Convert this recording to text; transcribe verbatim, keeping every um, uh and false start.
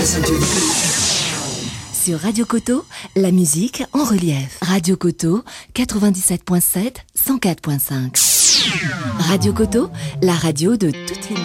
Sur Radio Coteau, la musique en relief. Radio Coteau, quatre-vingt-dix-sept point sept, cent quatre point cinq. Radio Coteau, la radio de toutes les